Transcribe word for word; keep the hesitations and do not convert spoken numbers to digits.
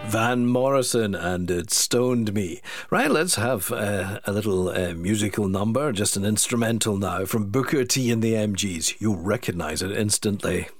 Van Morrison and It Stoned Me. Right, let's have uh, a little uh, musical number, just an instrumental now from Booker T and the M Gs. You'll recognise it instantly.